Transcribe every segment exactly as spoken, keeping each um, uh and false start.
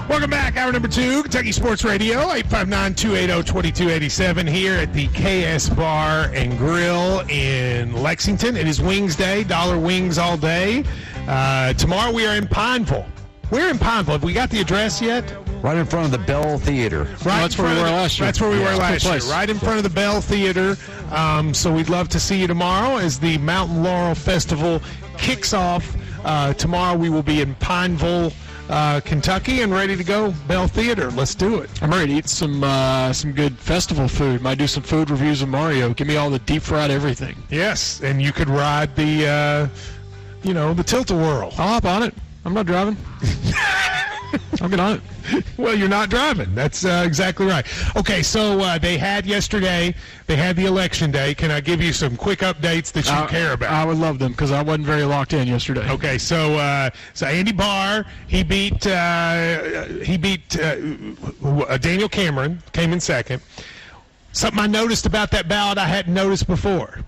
Welcome back. Hour number two, Kentucky Sports Radio, eight five nine, two eight zero, two two eight seven here at the K S Bar and Grill in Lexington. It is Wings Day, dollar wings all day. Uh, tomorrow we are in Pineville. We're in Pineville. Have we got the address yet? Right in front of the Bell Theater. Right, well, that's where we were the, last year. That's where we yeah, were last year. place. Right in front of the Bell Theater. Um, so we'd love to see you tomorrow as the Mountain Laurel Festival kicks off. Uh, tomorrow we will be in Pineville, uh, Kentucky, and ready to go. Bell Theater. Let's do it. I'm ready to eat some uh, some good festival food. Might do some food reviews of Mario. Give me all the deep fried everything. Yes, and you could ride the, uh, you know, the tilt-a-whirl. I'll hop on it. I'm not driving. I'll get on it. Well, you're not driving. That's uh, exactly right. Okay, so uh, they had yesterday, they had the election day. Can I give you some quick updates that you I, care about? I would love them because I wasn't very locked in yesterday. Okay, so uh, so Andy Barr, he beat uh, he beat uh, Daniel Cameron, came in second. Something I noticed about that ballot I hadn't noticed before.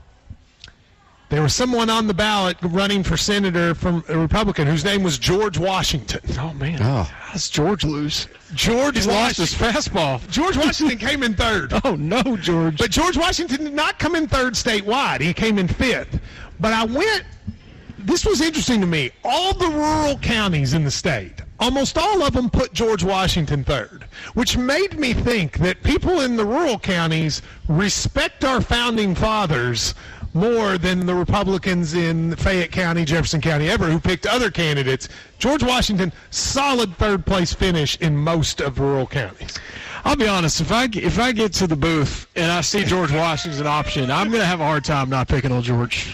There was someone on the ballot running for senator from a Republican whose name was George Washington. Oh, man. Oh. How does George lose? George He lost his Washington. fastball. George Washington came in third. Oh, no, George. But George Washington did not come in third statewide. He came in fifth. But I went, this was interesting to me. All the rural counties in the state, almost all of them put George Washington third, which made me think that people in the rural counties respect our founding fathers more than the Republicans in Fayette County, Jefferson County, ever, who picked other candidates. George Washington, solid third-place finish in most of rural counties. I'll be honest, if I, if I get to the booth and I see George Washington's an option, I'm going to have a hard time not picking old George.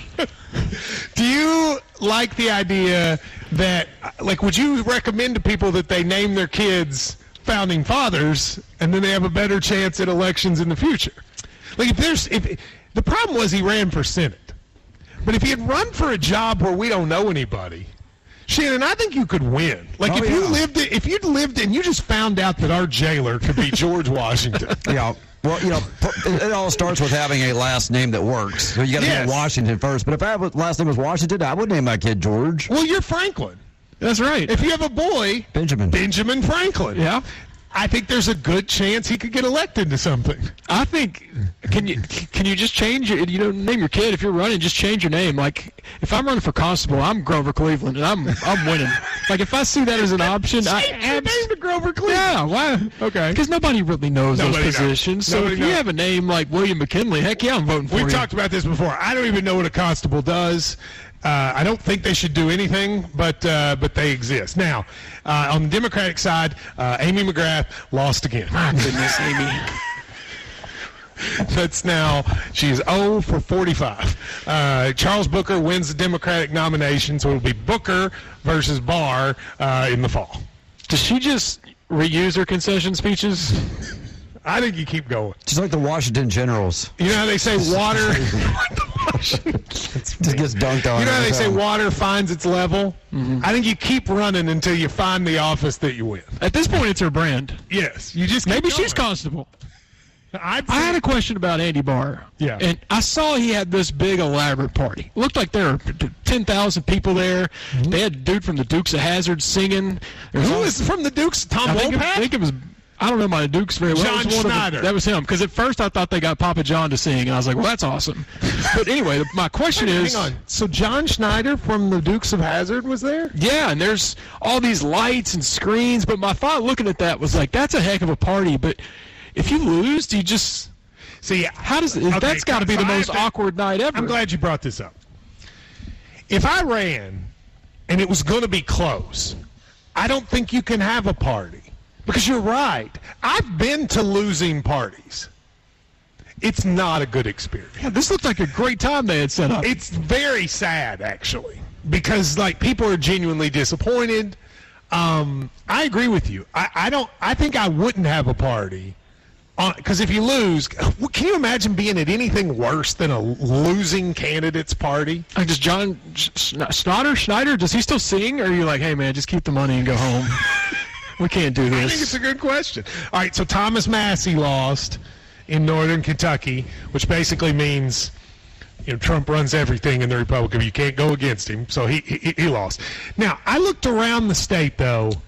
Do you like the idea that, like, would you recommend to people that they name their kids founding fathers and then they have a better chance at elections in the future? Like, if there's, if the problem was he ran for Senate, but if he had run for a job where we don't know anybody, Shannon, I think you could win. Like, oh, if yeah. you lived, if you'd lived and you just found out that our jailer could be George Washington. Yeah. Well, you know, it, it all starts with having a last name that works. So you got to Yes. name Washington first. But if I was, last name was Washington, I would name my kid George. Well, you're Franklin. That's right. If you have a boy, Benjamin. Benjamin Franklin. Yeah. I think there's a good chance he could get elected to something. I think can you can you just change your you know name your kid if you're running, just change your name. Like if I'm running for constable, I'm Grover Cleveland and I'm I'm winning. Like if I see that as an option, I Change your abs- name to Grover Cleveland. yeah, why? Okay. Because nobody really knows Nobody those knows. positions. So Nobody if you knows. have a name like William McKinley, heck yeah, I'm voting for We've you. talked about this before. I don't even know what a constable does. Uh, I don't think they should do anything, but uh, but they exist. Now, uh, on the Democratic side, uh, Amy McGrath lost again. My goodness, Amy. That's now, she's oh for forty-five. Uh, Charles Booker wins the Democratic nomination, so it'll be Booker versus Barr uh, in the fall. Does she just reuse her concession speeches? I think you keep going. Just like the Washington Generals. You know how they say water? Just gets dunked on. You know how every they say time. water finds its level? Mm-hmm. I think you keep running until you find the office that you win. At this point, it's her brand. Yes, you just keep Maybe going. she's constable. I'd I say- had a question about Andy Barr. Yeah. And I saw he had this big elaborate party. It looked like there were ten thousand people there. Mm-hmm. They had a dude from the Dukes of Hazzard singing. There was Who all- is from the Dukes? Tom I think, it, I Wopat? think it was, I don't know my Dukes very well. John It was one of the- Schneider. that was him. Because at first I thought they got Papa John to sing. And I was like, well, that's awesome. But anyway, the- my question Hang is. on. So John Schneider from the Dukes of Hazzard was there? Yeah, and there's all these lights and screens. But my thought looking at that was like, that's a heck of a party. But if you lose, do you just. See, How does okay, that's got to be so the I most have to- awkward night ever. I'm glad you brought this up. If I ran and it was going to be close, I don't think you can have a party. Because you're right. I've been to losing parties. It's not a good experience. Yeah, this looked like a great time they had set up. It's very sad, actually, because like people are genuinely disappointed. Um, I agree with you. I, I don't. I think I wouldn't have a party, because if you lose, can you imagine being at anything worse than a losing candidate's party? Like, does John Schneider, Schneider, does he still sing? Or are you like, hey, man, just keep the money and go home? We can't do this. I think it's a good question. All right, so Thomas Massey lost in Northern Kentucky, which basically means, you know, Trump runs everything in the Republican. You can't go against him, so he, he he lost. Now, I looked around the state, though,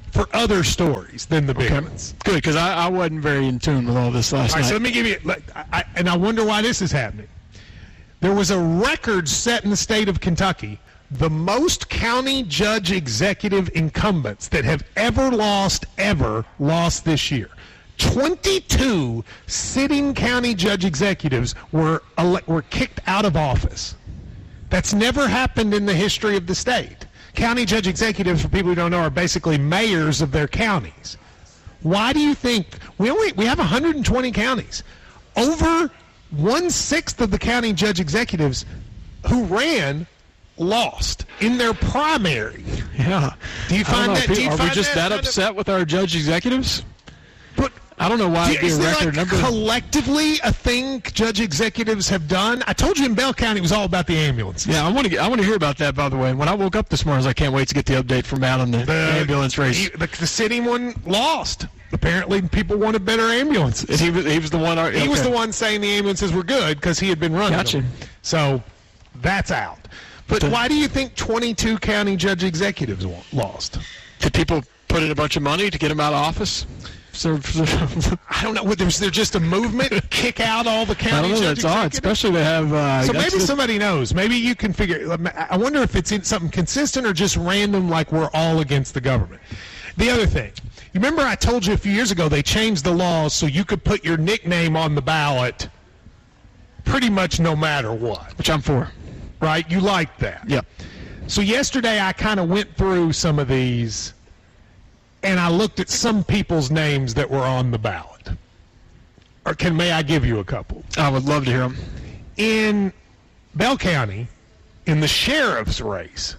for other stories than the big Okay. ones. Good, because I, I wasn't very in tune with all this last All right, night. so let me give you, like, I, I, and I wonder why this is happening. There was a record set in the state of Kentucky, the most county judge executive incumbents that have ever lost, ever lost this year. twenty-two sitting county judge executives were ele- were kicked out of office. That's never happened in the history of the state. County judge executives, for people who don't know, are basically mayors of their counties. Why do you think we only we have one hundred twenty counties? Over one-sixth of the county judge executives who ran lost in their primary. Yeah. Do you I don't find know, that? Do you Are we find just that, kind of- upset with our judge executives? But I don't know why it'd be is a there record like number. collectively a thing judge executives have done? I told you in Bell County it was all about the ambulances. Yeah, I want to. Get, I want to hear about that. By the way, when I woke up this morning, I was like, "Can't wait to get the update from Matt on the, The ambulance race." he- the, the sitting one lost. Apparently, people wanted better ambulances. And he was. He was the one. He was okay. the one saying the ambulances were good because he had been running Gotcha. them. So that's out. But The- why do you think twenty-two county judge executives wa- lost? Did people put in a bunch of money to get him out of office? So, I don't know. Was there, there just a movement kick out all the county I don't know. judge That's odd, executives? especially to have. Uh, So that's maybe the- somebody knows. Maybe you can figure. I wonder if it's in something consistent or just random, like we're all against the government. The other thing, you remember I told you a few years ago they changed the laws so you could put your nickname on the ballot pretty much no matter what, which I'm for. right? You liked that. Yep. So yesterday I kind of went through some of these, and I looked at some people's names that were on the ballot. Or can may I give you a couple? I would love to hear him. In Bell County, in the sheriff's race,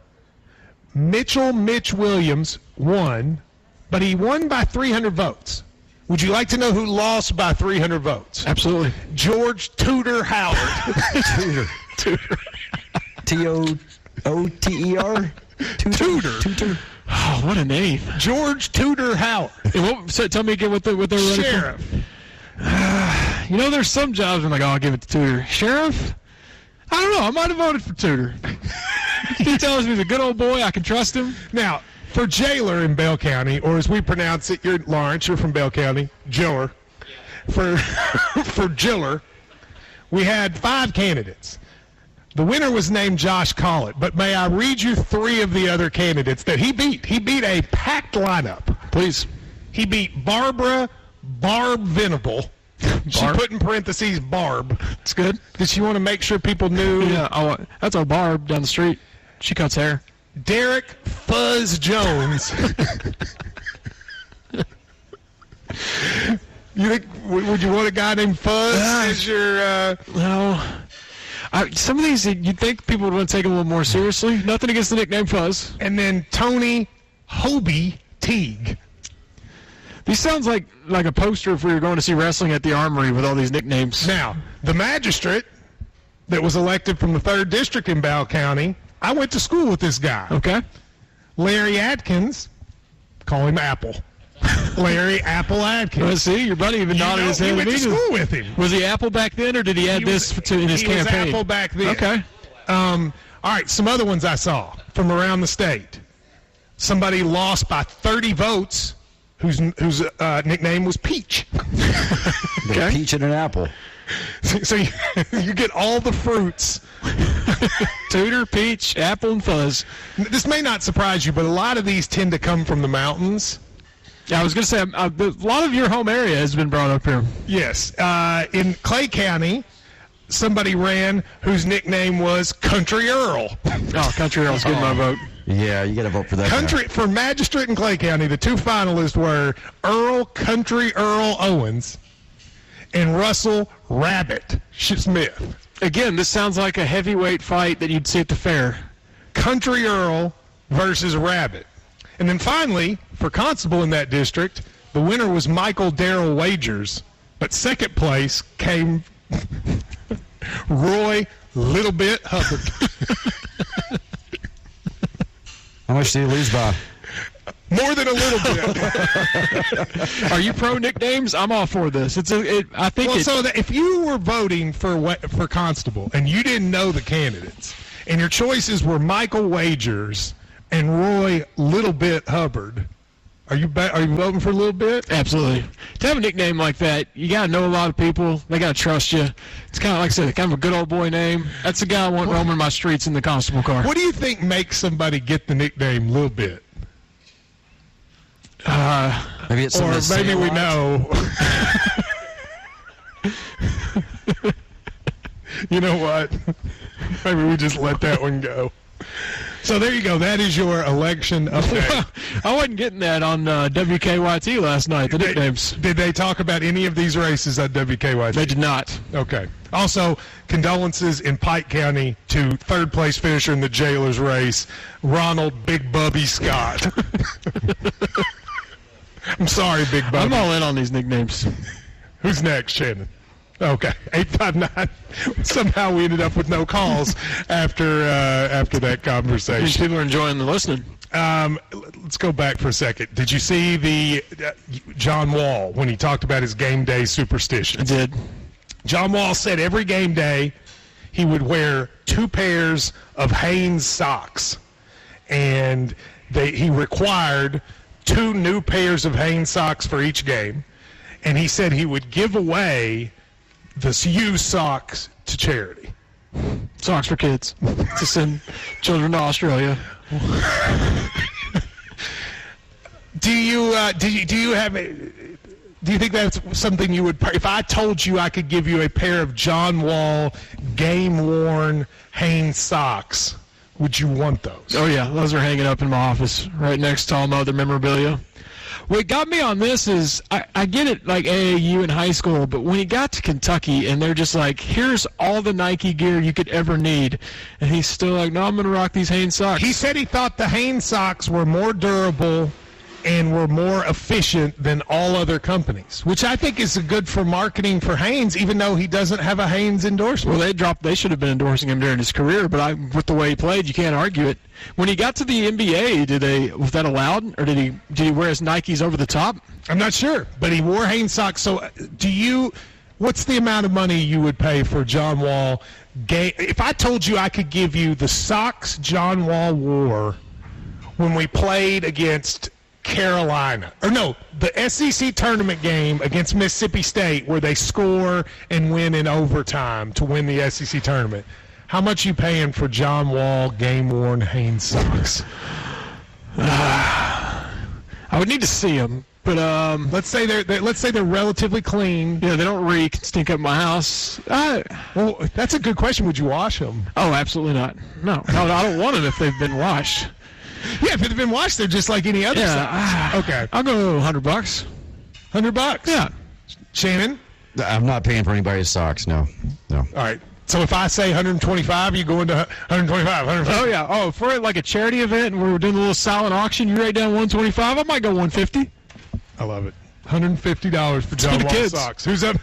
Mitchell Mitch Williams won, but he won by three hundred votes. Would you like to know who lost by three hundred votes? Absolutely. George Tudor Howard. Tudor. Tudor. T O O T E R? Tudor. Tudor. Oh, what a name. George Tudor Howard. And what, so tell me again what, the, what they're running Sheriff. for. You know, there's some jobs I'm like, oh, I'll give it to Tudor. Sheriff? I don't know. I might have voted for Tudor. He tells me he's a good old boy. I can trust him. Now, for jailer in Bell County, or as we pronounce it, you're Lawrence, you're from Bell County, jailer. For, for jailer, we had five candidates. The winner was named Josh Collett, but may I read you three of the other candidates that he beat? He beat a packed lineup. Please. He beat Barbara Barb Venable. She Barb? put in parentheses Barb. It's good. Did she want to make sure people knew? Yeah. Oh, that's our Barb down the street. She cuts hair. Derek Fuzz Jones. You think, would would you want a guy named Fuzz Yeah. as your, uh, No. I, some of these, you'd think people would want to take them a little more seriously. Nothing against the nickname Fuzz. and then Tony Hobie Teague. These sounds like, like a poster if we were going to see wrestling at the Armory with all these nicknames. Now, the magistrate that was elected from the third district in Bell County, I went to school with this guy. Okay. Larry Adkins, call him Apple. Larry Apple Adkins. Well, see, your buddy even You nodded know, his we head. went to when he was- school with him. Was he Apple back then, or did he add He this was- to in his he campaign? was Apple back then. Okay. Um, all right, some other ones I saw from around the state. Somebody lost by thirty votes whose whose uh, nickname was Peach. Okay. Peach and an apple. So you, you get all the fruits. Tudor, Peach, Apple, and Fuzz. This may not surprise you, but a lot of these tend to come from the mountains. I was going to say, uh, a lot of your home area has been brought up here. Yes. Uh, in Clay County, somebody ran whose nickname was Country Earl. Oh, Country Earl's getting my vote. Yeah, you got to vote for that. Country guy. for magistrate in Clay County, the two finalists were Earl Country Earl Owens and Russell Rabbit Smith. Again, this sounds like a heavyweight fight that you'd see at the fair. Country Earl versus Rabbit. And then finally, for constable in that district, the winner was Michael Darrell Wagers, but second place came Roy Little Bit Hubbard. How much did he lose by? More than a little bit. Are you pro nicknames? I'm all for this. It's a. It, I think Well, it, so that if you were voting for wa- for constable and you didn't know the candidates, and your choices were Michael Wagers and Roy Little Bit Hubbard, Are you ba- are you voting for a little bit? Absolutely. To have a nickname like that, you got to know a lot of people. They got to trust you. It's kind of, like I said, kind of a good old boy name. That's the guy I want roaming my streets in the constable car. What do you think makes somebody get the nickname Lil Bit? Uh, Maybe it's Or something maybe we Save know. You know what? Maybe we just let that one go. So there you go. That is your election update. I wasn't getting that on uh, W K Y T last night, the nicknames. Did they talk about any of these races at W K Y T? They did not. Okay. Also, condolences in Pike County to third place finisher in the Jailers race, Ronald Big Bubby Scott. I'm sorry, Big Bubby. I'm all in on these nicknames. Who's next, Shannon? Okay, eight five nine. Somehow we ended up with no calls after uh, after that These conversation. people are enjoying the listening. Um, let's go back for a second. Did you see the uh, John Wall when he talked about his game day I superstitions? did. John Wall said every game day he would wear two pairs of Hanes socks, and they, he required two new pairs of Hanes socks for each game, and he said he would give away the used socks to charity. Socks for kids to send children to Australia. Do you uh, do you do you have a, do you think that's something you would, if I told you I could give you a pair of John Wall game worn Hanes socks, would you want those? Oh, yeah. Those are hanging up in my office right next to all my other memorabilia. What got me on this is, I, I get it, like A A U in high school, but when he got to Kentucky and they're just like, here's all the Nike gear you could ever need, and he's still like, no, I'm going to rock these Hanes socks. He said he thought the Hanes socks were more durable and were more efficient than all other companies, which I think is good for marketing for Hanes, even though he doesn't have a Hanes endorsement. Well, they dropped. They should have been endorsing him during his career, but I, with the way he played, you can't argue it. When he got to the N B A, did they was that allowed, or did he did he wear his Nikes over the top? I'm not sure, but he wore Hanes socks. So, uh, do you? What's the amount of money you would pay for John Wall? Ga- if I told you I could give you the socks John Wall wore when we played against Carolina, or no, the S E C tournament game against Mississippi State where they score and win in overtime to win the S E C tournament, how much you paying for John Wall game-worn Hanes socks? I would need to see them, but um, Let's say they're, they're let's say they're relatively clean. yeah, they don't reek and stink up my house. I, Well, that's a good question. Would you wash them? oh, absolutely not. No, no, I don't want them if they've been washed. Yeah, if they've been washed, they're just like any other Yeah, socks. ah, Okay, I'll go a hundred bucks. hundred bucks. Yeah. Shannon. I'm not paying for anybody's socks. No, no. All right. So if I say one hundred twenty-five, you go into one twenty-five. one Oh yeah. Oh, for like a charity event and we're doing a little silent auction, you write down one twenty-five. I might go one fifty. I love it. one hundred fifty dollars for John the Wall kids. socks. Who's up?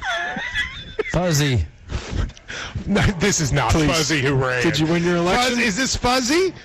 Fuzzy. No, this is not Please. Fuzzy who ran. Did you win your election? Fuzz, is this Fuzzy?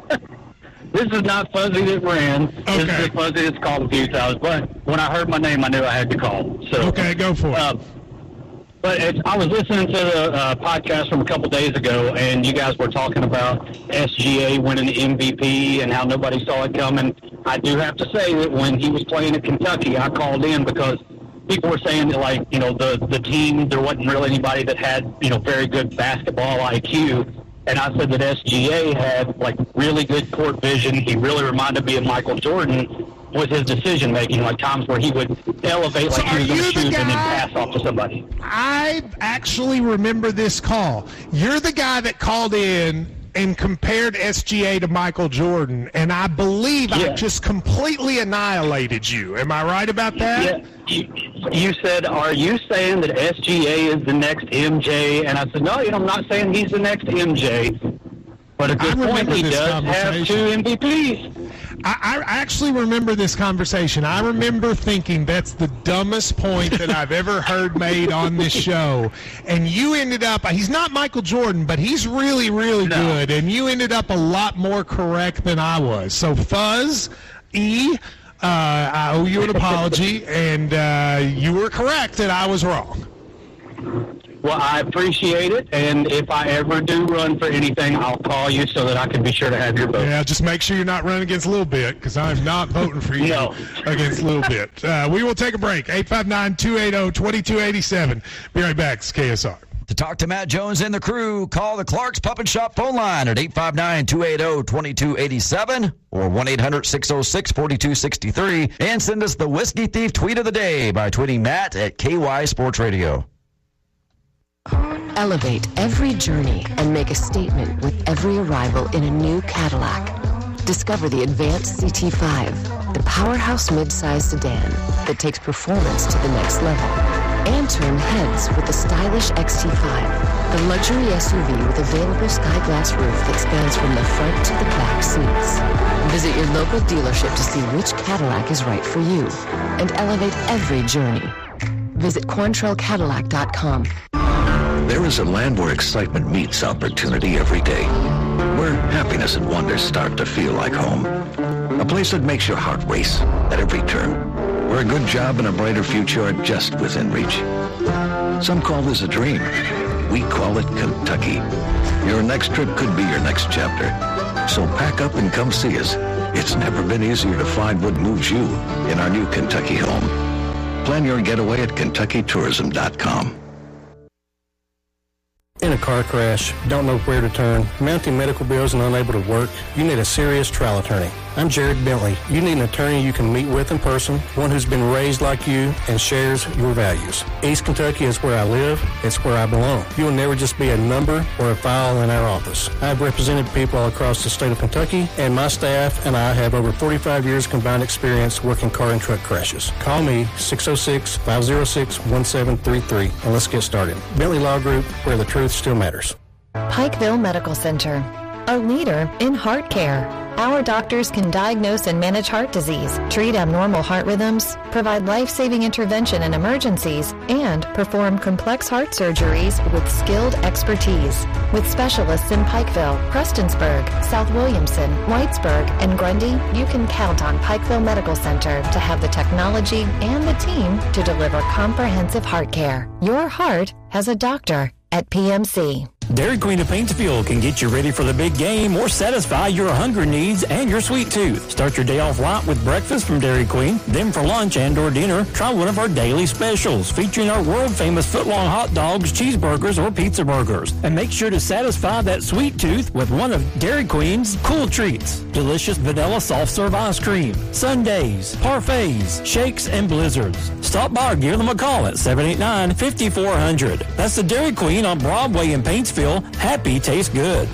This is not Fuzzy that ran. This Okay. is the Fuzzy that's called a few times. But when I heard my name, I knew I had to call. So Okay, go for it. Uh, but it's, I was listening to the uh, podcast from a couple days ago, and you guys were talking about S G A winning the M V P and how nobody saw it coming. I do have to say that when he was playing at Kentucky, I called in because people were saying that, like, you know, the, the team, there wasn't really anybody that had, you know, very good basketball I Q. And I said that S G A had, like, really good court vision. He really reminded me of Michael Jordan with his decision-making, like times where he would elevate So like he was are going you to the shoot and then guy- pass off to somebody. I actually remember this call. You're the guy that called in and compared S G A to Michael Jordan, and I believe I Yeah. just completely annihilated you. Am I right about that? Yeah, you, you said, are you saying that S G A is the next M J? And I said, no, you know, I'm not saying he's the next M J. But a good I point, remember he this does have conversation. two M V Ps. I, I actually remember this conversation. I remember thinking that's the dumbest point that I've ever heard made on this show. And you ended up, he's not Michael Jordan, but he's really, really No. good. And you ended up a lot more correct than I was. So, Fuzz, E, uh, I owe you an apology. And uh, you were correct and I was wrong. Well, I appreciate it, and if I ever do run for anything, I'll call you so that I can be sure to have your vote. Yeah, just make sure you're not running against Little Bit, because I'm not voting for you No. against Little Bit. Uh, we will take a break. eight five nine, two eight zero, two two eight seven. Be right back. It's K S R. To talk to Matt Jones and the crew, call the Clark's Puppet Shop phone line at eight five nine, two eight zero, two two eight seven or one eight hundred, six oh six, four two six three, and send us the Whiskey Thief tweet of the day by tweeting Matt at K Y Sports Radio. Elevate every journey and make a statement with every arrival in a new Cadillac. Discover the Advanced C T five, the powerhouse midsize sedan that takes performance to the next level. And turn heads with the stylish X T five, the luxury S U V with available sky glass roof that spans from the front to the back seats. Visit your local dealership to see which Cadillac is right for you and elevate every journey. Visit Quantrell Cadillac dot com. There is a land where excitement meets opportunity every day, where happiness and wonder start to feel like home. A place that makes your heart race at every turn, where a good job and a brighter future are just within reach. Some call this a dream. We call it Kentucky. Your next trip could be your next chapter. So pack up and come see us. It's never been easier to find what moves you in our new Kentucky home. Plan your getaway at Kentucky Tourism dot com. In a car crash, don't know where to turn, mounting medical bills and unable to work, you need a serious trial attorney. I'm Jared Bentley. You need an attorney you can meet with in person, one who's been raised like you and shares your values. East Kentucky is where I live. It's where I belong. You will never just be a number or a file in our office. I've represented people all across the state of Kentucky, and my staff and I have over forty-five years combined experience working car and truck crashes. Call me, six oh six, five oh six, one seven three three, and let's get started. Bentley Law Group, where the truth still matters. Pikeville Medical Center, a leader in heart care. Our doctors can diagnose and manage heart disease, treat abnormal heart rhythms, provide life-saving intervention in emergencies, and perform complex heart surgeries with skilled expertise. With specialists in Pikeville, Prestonsburg, South Williamson, Whitesburg, and Grundy, you can count on Pikeville Medical Center to have the technology and the team to deliver comprehensive heart care. Your heart has a doctor at P M C. Dairy Queen of Paintsville can get you ready for the big game or satisfy your hunger needs and your sweet tooth. Start your day off right with breakfast from Dairy Queen. Then for lunch and or dinner, try one of our daily specials featuring our world-famous footlong hot dogs, cheeseburgers, or pizza burgers. And make sure to satisfy that sweet tooth with one of Dairy Queen's cool treats. Delicious vanilla soft-serve ice cream, sundaes, parfaits, shakes, and blizzards. Stop by or give them a call at seven eight nine, five four zero zero. That's the Dairy Queen on Broadway in Paintsville. Happy tastes good.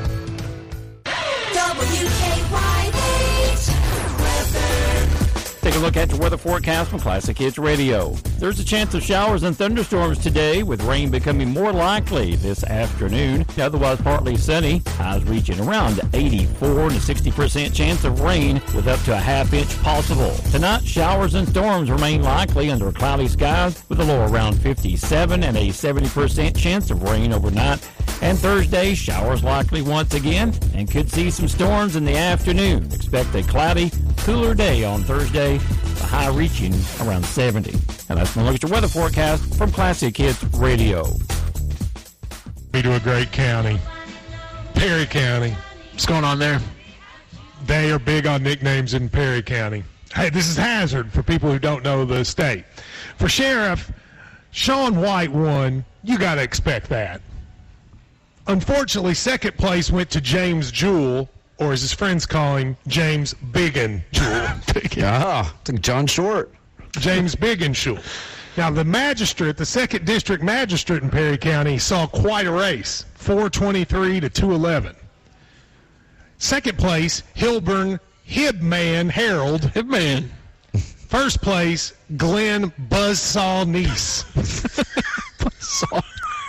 W K Y eight weather. Take a look at your weather forecast from Classic Hits Radio. There's a chance of showers and thunderstorms today, with rain becoming more likely this afternoon. Otherwise, partly sunny. Highs reaching around eighty-four and a sixty percent chance of rain, with up to a half inch possible. Tonight, showers and storms remain likely under cloudy skies, with a low around fifty-seven and a seventy percent chance of rain overnight. And Thursday, showers likely once again, and could see some storms in the afternoon. Expect a cloudy, cooler day on Thursday, the high reaching around seventy. And that's my look at your weather forecast from Classic Hits Radio. Be to a great county, Perry County. What's going on there? They are big on nicknames in Perry County. Hey, this is Hazard for people who don't know the state. For Sheriff, Sean White won. You got to expect that. Unfortunately, second place went to James Jewell, or as his friends call him, James Biggin Jewell. Ah, I think John Short. James Biggin Jewell. Now, the magistrate, the second district magistrate in Perry County, saw quite a race, four twenty-three to two eleven. Second place, Hilburn Hibman Harold. Hibman. First place, Glenn Buzzsaw Neese. Buzzsaw.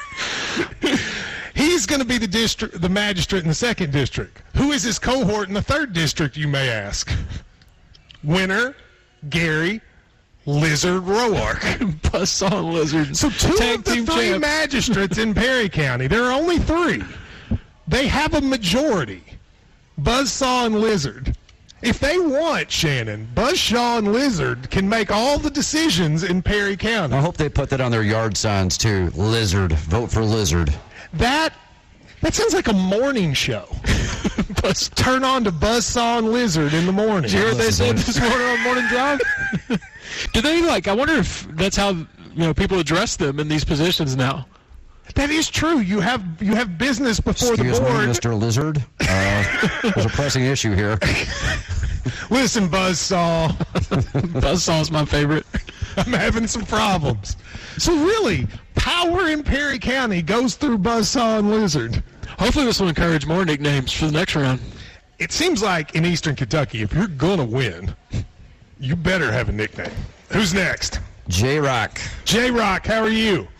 He's going to be the district, the magistrate in the second district. Who is his cohort in the third district, you may ask? Winner, Gary Lizard Roark. Buzzsaw Lizard. So two Tag of the team three champ. magistrates in Perry County, there are only three. They have a majority. Buzzsaw and Lizard If they want, Shannon, Buzzsaw and Lizard can make all the decisions in Perry County. I hope they put that on their yard signs, too. Lizard. Vote for Lizard. That that sounds like a morning show. Turn on to Buzzsaw and Lizard in the morning. Did you hear what they said this morning on Morning Drive? Do they, like, I wonder if that's how, you know, people address them in these positions now. That is true. You have you have business before Excuse the board. me, Mister Lizard. Uh, there's a pressing issue here. Listen, Buzzsaw. Buzzsaw's my favorite. I'm having some problems. So really, power in Perry County goes through Buzzsaw and Lizard. Hopefully this will encourage more nicknames for the next round. It seems like in Eastern Kentucky, if you're going to win, you better have a nickname. Who's next? J-Rock. J-Rock, how are you?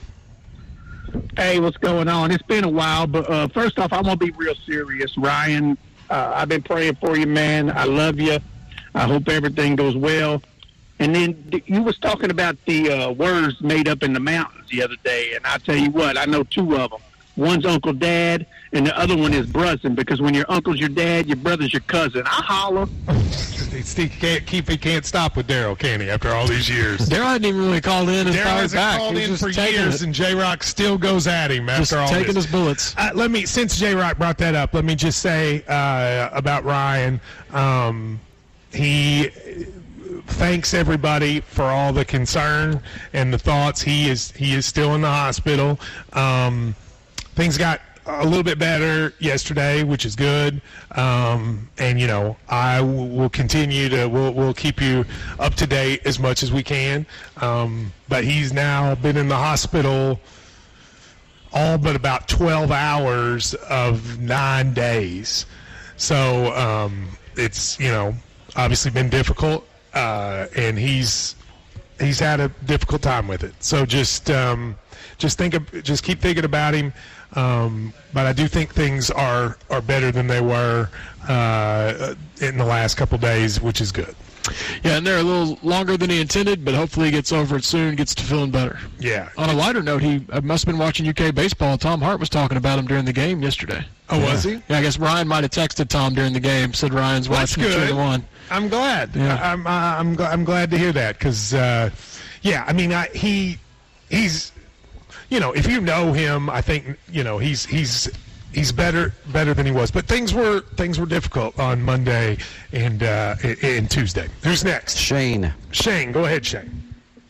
Hey, what's going on? It's been a while, but uh, first off, I'm going to be real serious. Ryan, uh, I've been praying for you, man. I love you. I hope everything goes well. And then you was talking about the uh, words made up in the mountains the other day, and I tell you what, I know two of them. One's Uncle Dad, and the other one is Brunson, because when your uncle's your dad, your brother's your cousin. I holler. He can't keep. He can't stop with Daryl, can he? After all these years, Daryl hadn't even really called in and Daryl fired hasn't back. called He was in just for taking years, it. and J Rock still goes at him Just after all taking this. his bullets. Uh, let me, since J Rock brought that up, let me just say uh, about Ryan. Um, he thanks everybody for all the concern and the thoughts. He is he is still in the hospital. Um, things got a little bit better yesterday, which is good. Um, and, you know, I w- will continue to, we'll, we'll keep you up to date as much as we can. Um, but he's now been in the hospital all but about twelve hours of nine days. So um, it's, you know, obviously been difficult. Uh, and he's, he's had a difficult time with it. So just, um, just think of, just keep thinking about him. Um, but I do think things are, are better than they were uh, in the last couple days, which is good. Yeah, and they're a little longer than he intended, but hopefully he gets over it soon, gets to feeling better. Yeah. On a lighter note, he uh, must have been watching U K baseball. Tom Hart was talking about him during the game yesterday. Oh, yeah. was he? Yeah, I guess Ryan might have texted Tom during the game, said Ryan's Well, that's watching two good. to one. I'm glad. Yeah. I, I'm, uh, I'm, gl- I'm glad to hear that because, uh, yeah, I mean, I, he he's, you know, if you know him, I think, you know, he's he's he's better better than he was. But things were things were difficult on Monday and uh, and Tuesday. Who's next? Shane. Shane, go ahead, Shane.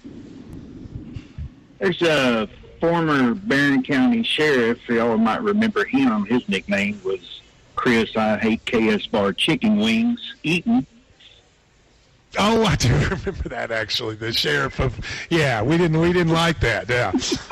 There's a former Barron County sheriff. Y'all might remember him. His nickname was Chris, I hate K S Bar chicken wings eaten. Oh, I do remember that actually. The sheriff of yeah, we didn't we didn't like that. Yeah.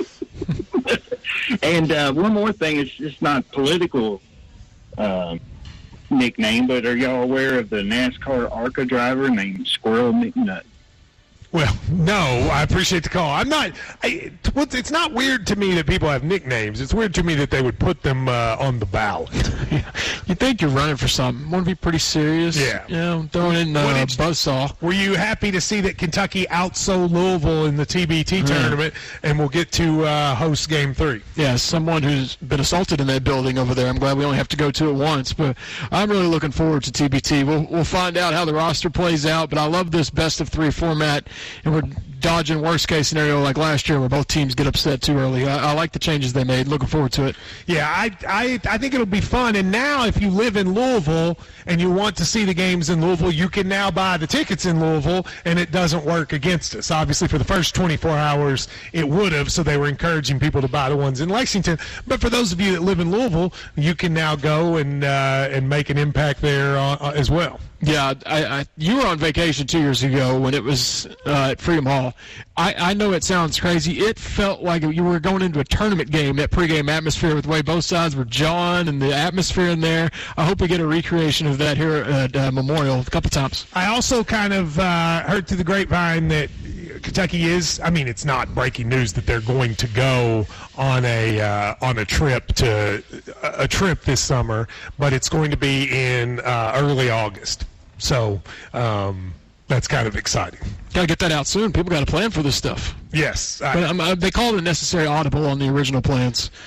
And uh, one more thing, it's just not political uh, nickname, but are y'all aware of the NASCAR ARCA driver named Squirrel McNutt? Well, no, I appreciate the call. I'm not. I, it's not weird to me that people have nicknames. It's weird to me that they would put them uh, on the ballot. You think you're running for something? Want to be pretty serious? Yeah. You know, throwing in uh, What did- buzzsaw. Were you happy to see that Kentucky outsold Louisville in the T B T tournament, and we'll get to uh, host Game Three? Yeah, as someone who's been assaulted in that building over there, I'm glad we only have to go to it once. But I'm really looking forward to T B T. We'll we'll find out how the roster plays out. But I love this best of three format, and we're dodging worst case scenario like last year where both teams get upset too early. I, I like the changes they made. Looking forward to it. Yeah, I, I I think it'll be fun. And now, if you live in Louisville and you want to see the games in Louisville, you can now buy the tickets in Louisville, and it doesn't work against us. Obviously, for the first twenty-four hours, it would have, so they were encouraging people to buy the ones in Lexington. But for those of you that live in Louisville, you can now go and uh, and make an impact there uh, as well. Yeah, I, I, you were on vacation two years ago when it was uh, at Freedom Hall. I, I know it sounds crazy. It felt like you were going into a tournament game, that pregame atmosphere with the way both sides were jawing and the atmosphere in there. I hope we get a recreation of that here at uh, Memorial a couple times. I also kind of uh, heard through the grapevine that Kentucky is, I mean, it's not breaking news that they're going to go on a uh, on a trip to a trip this summer, but it's going to be in uh, early August. So um, that's kind of exciting. Got to get that out soon. People got to plan for this stuff. Yes. I, But um, uh, they called it a necessary audible on the original plans.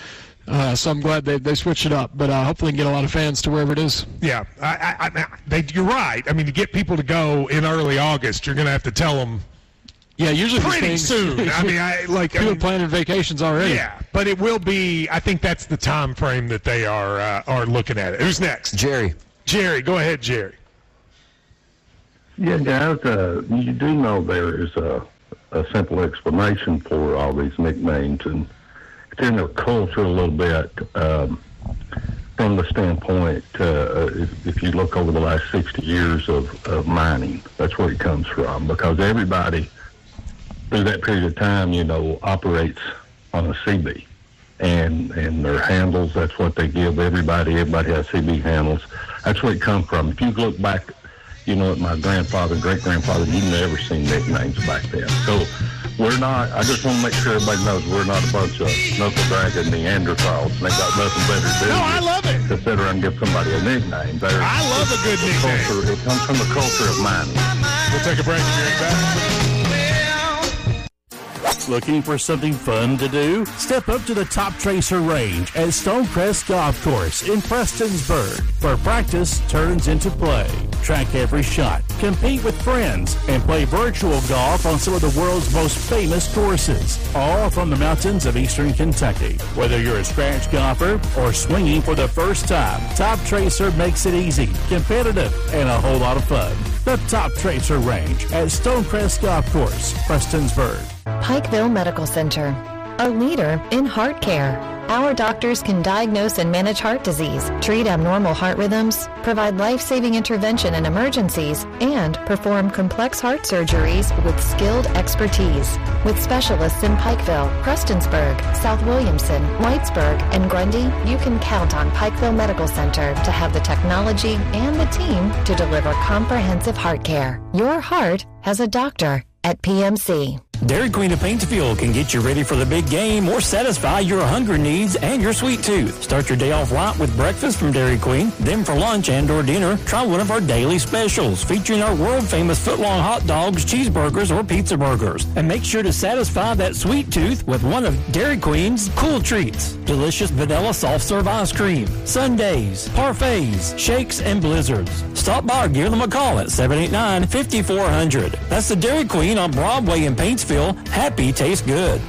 Uh, so I'm glad they they switched it up, but uh, hopefully get a lot of fans to wherever it is. Yeah, I, I, I, they, you're right. I mean, to get people to go in early August, you're going to have to tell them. Yeah, usually pretty these soon. I mean, I like people I mean, planning vacations already. Yeah, but it will be. I think that's the time frame that they are uh, are looking at it. Who's next? Jerry. Jerry, go ahead, Jerry. Yeah, guys, uh, you do know there is a, a simple explanation for all these nicknames, and it's in their culture a little bit. Um, from the standpoint, uh, if, if you look over the last sixty years of, of mining, that's where it comes from, because everybody through that period of time, you know, operates on a C B. And and their handles, that's what they give everybody. Everybody has C B handles. That's where it comes from. If you look back, you know, at my grandfather, great-grandfather, you never seen nicknames back then. So we're not, I just want to make sure everybody knows we're not a bunch of knuckle-dragging Neanderthals, and they got nothing better to do. No, I love it. To sit around and give somebody a nickname. They're, I love a good nickname. Culture, it comes from the culture of mining. We'll take a break and be right back. Looking for something fun to do? Step up to the Top Tracer range at Stonecrest Golf Course in Prestonsburg, where practice turns into play. Track every shot, compete with friends, and play virtual golf on some of the world's most famous courses, all from the mountains of eastern Kentucky. Whether you're a scratch golfer or swinging for the first time, Top Tracer makes it easy, competitive, and a whole lot of fun. The Top Tracer range at Stonecrest Golf Course, Prestonsburg. Pikeville Medical Center, a leader in heart care. Our doctors can diagnose and manage heart disease, treat abnormal heart rhythms, provide life-saving intervention in emergencies, and perform complex heart surgeries with skilled expertise. With specialists in Pikeville, Prestonsburg, South Williamson, Whitesburg, and Grundy, you can count on Pikeville Medical Center to have the technology and the team to deliver comprehensive heart care. Your heart has a doctor at P M C. Dairy Queen of Paintsville can get you ready for the big game or satisfy your hunger needs and your sweet tooth. Start your day off right with breakfast from Dairy Queen. Then for lunch and or dinner, try one of our daily specials featuring our world-famous footlong hot dogs, cheeseburgers, or pizza burgers. And make sure to satisfy that sweet tooth with one of Dairy Queen's cool treats. Delicious vanilla soft-serve ice cream, sundaes, parfaits, shakes, and blizzards. Stop by or give them a call at seven eight nine, five four zero zero. That's the Dairy Queen on Broadway in Paintsville. Happy tastes good.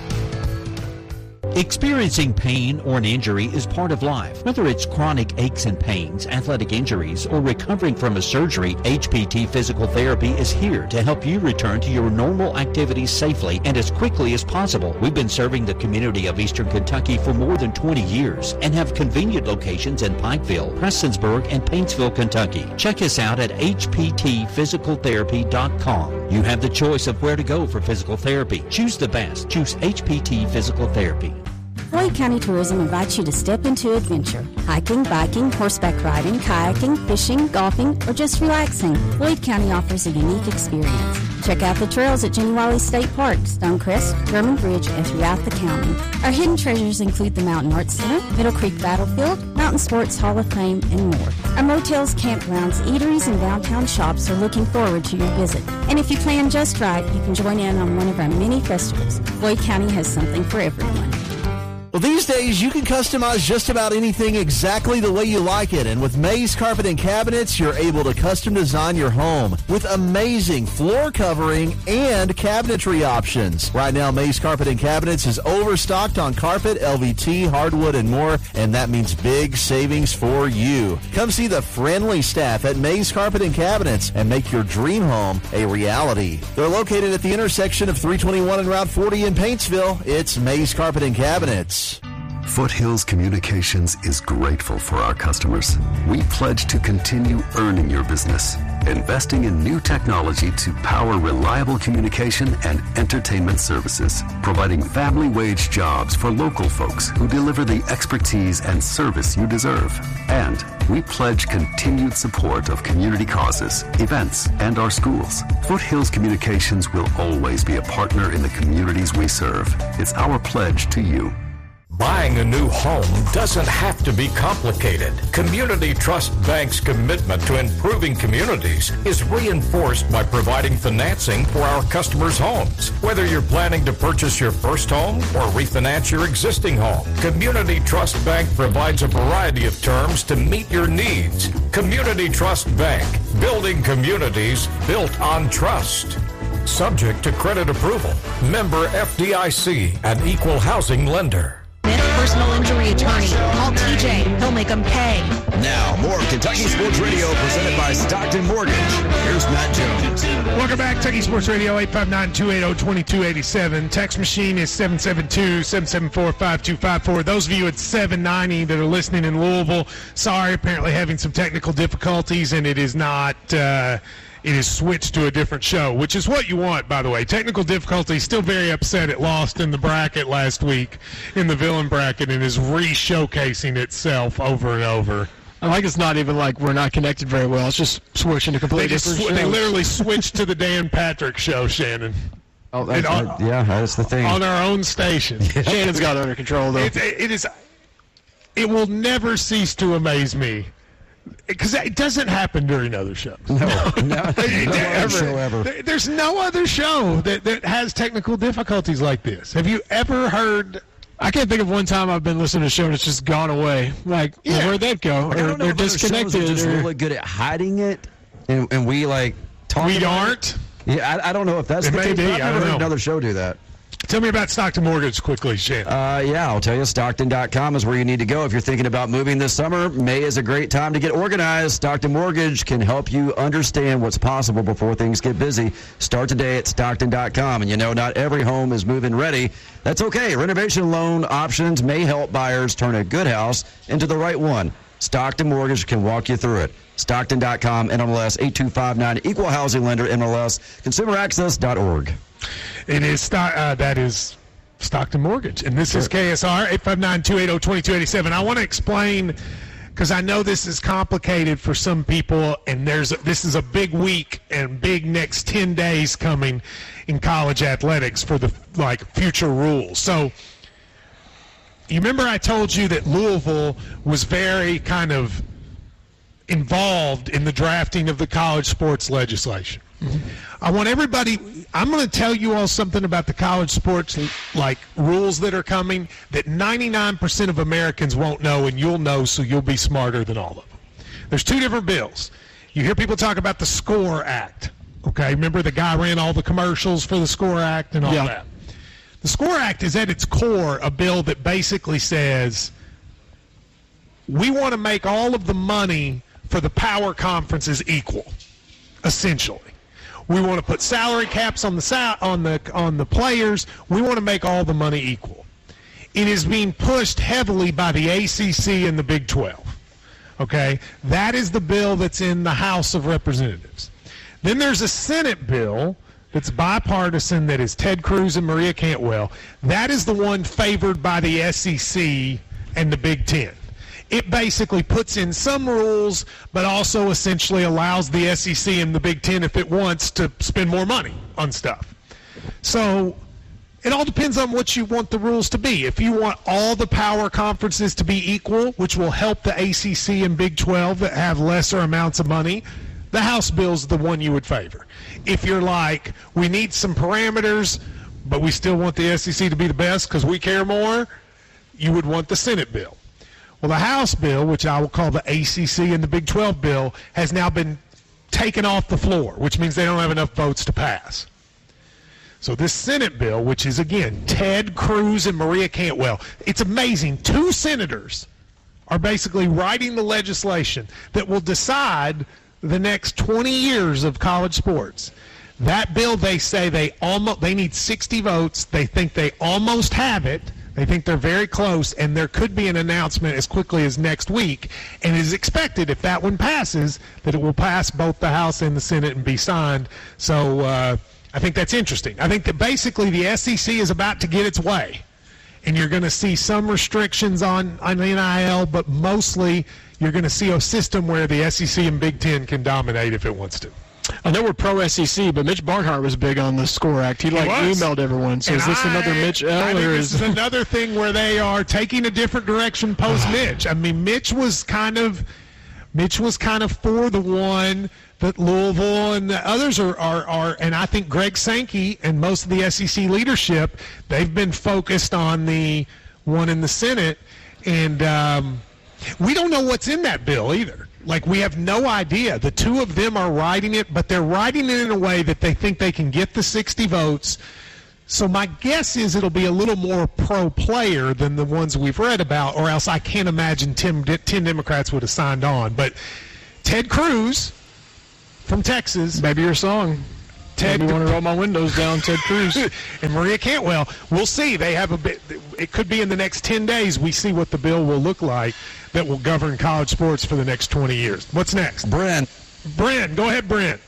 Experiencing pain or an injury is part of life. Whether it's chronic aches and pains, athletic injuries, or recovering from a surgery, H P T Physical Therapy is here to help you return to your normal activities safely and as quickly as possible. We've been serving the community of Eastern Kentucky for more than twenty years and have convenient locations in Pikeville, Prestonsburg, and Paintsville, Kentucky. Check us out at H P T physical therapy dot com. You have the choice of where to go for physical therapy. Choose the best. Choose H P T Physical Therapy. Floyd County Tourism invites you to step into adventure. Hiking, biking, horseback riding, kayaking, fishing, golfing, or just relaxing. Floyd County offers a unique experience. Check out the trails at Jenny Wiley State Park, Stonecrest, German Bridge, and throughout the county. Our hidden treasures include the Mountain Arts Center, Middle Creek Battlefield, Mountain Sports Hall of Fame, and more. Our motels, campgrounds, eateries, and downtown shops are looking forward to your visit. And if you plan just right, you can join in on one of our many festivals. Floyd County has something for everyone. Well, these days, you can customize just about anything exactly the way you like it. And with Mays Carpet and Cabinets, you're able to custom design your home with amazing floor covering and cabinetry options. Right now, Mays Carpet and Cabinets is overstocked on carpet, L V T, hardwood, and more, and that means big savings for you. Come see the friendly staff at Mays Carpet and Cabinets and make your dream home a reality. They're located at the intersection of three twenty-one and Route forty in Paintsville. It's Mays Carpet and Cabinets. Foothills Communications is grateful for our customers. We pledge to continue earning your business, investing in new technology to power reliable communication and entertainment services, providing family wage jobs for local folks who deliver the expertise and service you deserve. And we pledge continued support of community causes, events, and our schools. Foothills Communications will always be a partner in the communities we serve. It's our pledge to you. Buying a new home doesn't have to be complicated. Community Trust Bank's commitment to improving communities is reinforced by providing financing for our customers' homes. Whether you're planning to purchase your first home or refinance your existing home, Community Trust Bank provides a variety of terms to meet your needs. Community Trust Bank, building communities built on trust. Subject to credit approval. Member F D I C, an equal housing lender. Personal injury attorney. Call T J. He'll make them pay. Now, more Kentucky Sports Radio presented by Stockton Mortgage. Here's Matt Jones. Welcome back, Kentucky Sports Radio, eight five nine, two eight zero, two two eight seven. Text machine is seven seven two, seven seven four, five two five four. Those of you at seven ninety that are listening in Louisville, sorry, apparently having some technical difficulties, and it is not... Uh, It is switched to a different show, which is what you want, by the way. Technical difficulties, still very upset it lost in the bracket last week, in the villain bracket, and is re-showcasing itself over and over. I like it's not even like we're not connected very well. It's just switching to completely They, just different sw- they shows. literally switched to the Dan Patrick show, Shannon. Oh, that's, on, uh, yeah, that's the thing. On our own station. Shannon's got it under control, though. It, it is. It will never cease to amaze me. Because it doesn't happen during other shows. No, no, no other show ever. There, there's no other show that, that has technical difficulties like this. Have you ever heard? I can't think of one time I've been listening to a show and it's just gone away. Like, Yeah. well, where'd that go? Like, I Or don't know they're if other shows disconnected. are just or- really good at hiding it, and, and we, like, talk We about aren't? It. Yeah, I, I don't know if that's It the may case. be, but I've I never don't heard know. another show do that. Tell me about Stockton Mortgage quickly, Shannon. Uh, yeah, I'll tell you. Stockton dot com is where you need to go if you're thinking about moving this summer. May is a great time to get organized. Stockton Mortgage can help you understand what's possible before things get busy. Start today at Stockton dot com. And you know, not every home is move-in ready. That's okay. Renovation loan options may help buyers turn a good house into the right one. Stockton Mortgage can walk you through it. Stockton dot com, N M L S eight two five nine, Equal Housing Lender, N M L S, consumer access dot org. It is Stock. Uh, that is Stockton Mortgage, and this is K S R eight five nine, two eight zero, two two eight seven. I want to explain because I know this is complicated for some people, and there's a, this is a big week and big next ten days coming in college athletics for the like future rules. So you remember I told you that Louisville was very kind of involved in the drafting of the college sports legislation. Mm-hmm. I want everybody, I'm going to tell you all something about the college sports like rules that are coming that ninety-nine percent of Americans won't know, and you'll know, so you'll be smarter than all of them. There's two different bills. You hear people talk about the SCORE Act. Okay, remember the guy ran all the commercials for the SCORE Act and all Yeah. that. The SCORE Act is at its core a bill that basically says we want to make all of the money for the power conferences equal, essentially. We want to put salary caps on the sal- on the on the players. We want to make all the money equal. It is being pushed heavily by the A C C and the Big twelve. Okay, that is the bill that's in the House of Representatives. Then there's a Senate bill that's bipartisan that is Ted Cruz and Maria Cantwell. That is the one favored by the S E C and the Big Ten. It basically puts in some rules, but also essentially allows the S E C and the Big Ten, if it wants, to spend more money on stuff. So it all depends on what you want the rules to be. If you want all the power conferences to be equal, which will help the A C C and Big twelve that have lesser amounts of money, the House bill's the one you would favor. If you're like, we need some parameters, but we still want the S E C to be the best because we care more, you would want the Senate bill. Well, the House bill, which I will call the A C C and the Big twelve bill, has now been taken off the floor, which means they don't have enough votes to pass. So this Senate bill, which is, again, Ted Cruz and Maria Cantwell, it's amazing. Two senators are basically writing the legislation that will decide the next twenty years of college sports. That bill, they say they almost they need sixty votes. They think they almost have it. They think they're very close, and there could be an announcement as quickly as next week. And it is expected, if that one passes, that it will pass both the House and the Senate and be signed. So uh, I think that's interesting. I think that basically the S E C is about to get its way, and you're going to see some restrictions on, on N I L, but mostly you're going to see a system where the S E C and Big Ten can dominate if it wants to. I know we're pro S E C, but Mitch Barnhart was big on the SCORE Act. He, He like was. emailed everyone. So And is this I- another Mitch L? I think or this is is another thing where they are taking a different direction post Mitch. I mean, Mitch was kind of Mitch was kind of for the one that Louisville and the others are, are, are and I think Greg Sankey and most of the S E C leadership, they've been focused on the one in the Senate, and um, we don't know what's in that bill either. Like, we have no idea. The two of them are writing it, but they're writing it in a way that they think they can get the sixty votes. So my guess is it'll be a little more pro-player than the ones we've read about, or else I can't imagine ten, ten Democrats would have signed on. But Ted Cruz from Texas. Maybe your song. Ted, Maybe want to roll my windows down, Ted Cruz. and Maria Cantwell. We'll see. They have a bit. It could be in the next ten days we see what the bill will look like that will govern college sports for the next twenty years. What's next? Brent. Brent, go ahead, Brent.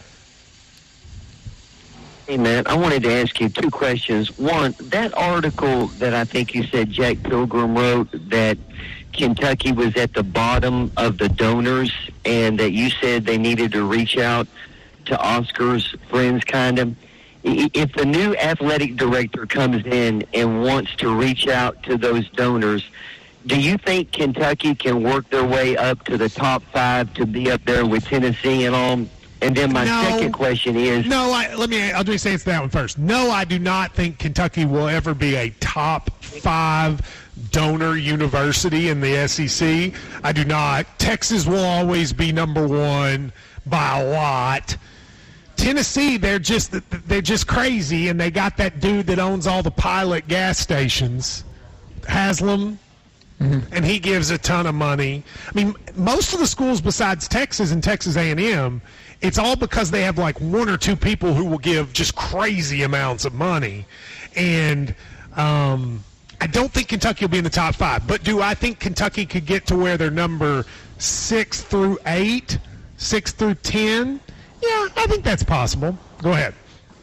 Hey, man, I wanted to ask you two questions. One, that article that I think you said Jack Pilgrim wrote that Kentucky was at the bottom of the donors and that you said they needed to reach out to Oscar's friends, kind of. If the new athletic director comes in and wants to reach out to those donors, do you think Kentucky can work their way up to the top five to be up there with Tennessee and all? And then my No. second question is... No, I, let me, I'll just answer that one first. No, I do not think Kentucky will ever be a top five donor university in the S E C. I do not. Texas will always be number one by a lot. Tennessee, they're just they're just crazy, and they got that dude that owns all the Pilot gas stations, Haslam, mm-hmm. and he gives a ton of money. I mean, most of the schools besides Texas and Texas A and M, it's all because they have like one or two people who will give just crazy amounts of money, and um, I don't think Kentucky will be in the top five. But do I think Kentucky could get to where they're number six through eight, six through ten? Yeah, I think that's possible. Go ahead.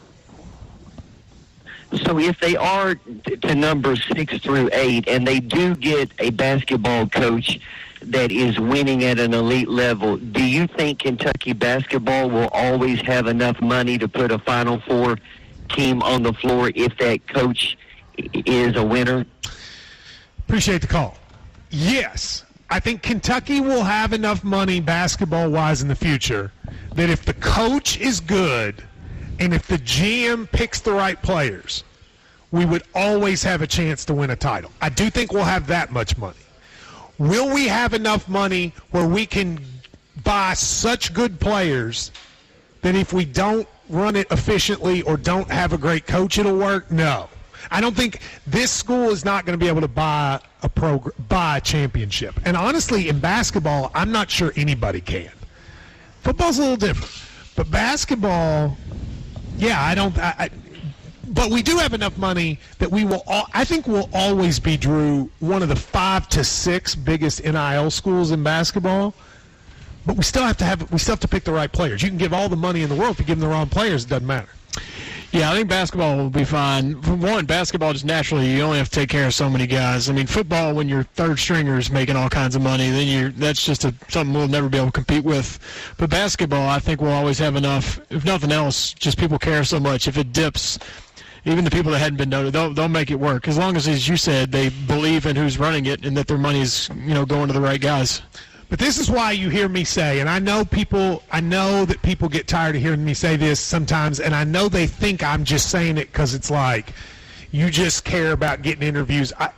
So if they are t- to number six through eight, and they do get a basketball coach that is winning at an elite level, do you think Kentucky basketball will always have enough money to put a Final Four team on the floor if that coach i- is a winner? Appreciate the call. Yes, I think Kentucky will have enough money basketball-wise in the future that if the coach is good and if the G M picks the right players, we would always have a chance to win a title. I do think we'll have that much money. Will we have enough money where we can buy such good players that if we don't run it efficiently or don't have a great coach, it'll work? No. I don't think this school is not going to be able to buy a progr- buy a championship. And honestly, in basketball, I'm not sure anybody can. Football's a little different. But basketball, yeah, I don't I, I, but we do have enough money that we will all, I think we'll always be, Drew, one of the five to six biggest N I L schools in basketball. But we still have to have we still have to pick the right players. You can give all the money in the world if you give them the wrong players, it doesn't matter. Yeah, I think basketball will be fine. For one, basketball just naturally, you only have to take care of so many guys. I mean, football, when your third stringer is making all kinds of money, then you're that's just a, something we'll never be able to compete with. But basketball, I think we'll always have enough. If nothing else, just people care so much. If it dips, even the people that hadn't been noted, they'll, they'll make it work. As long as, as you said, they believe in who's running it and that their money's, you know, going to the right guys. But this is why you hear me say, and I know people, I know that people get tired of hearing me say this sometimes, and I know they think I'm just saying it because it's like you just care about getting interviews. I,